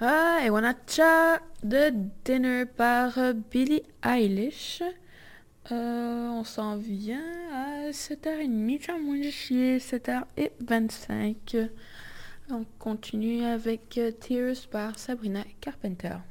I Wanna Cha The Dinner par Billie Eilish. On s'en vient à 7h30, j'ai moins de chier, 7h25. On continue avec Tears par Sabrina Carpenter.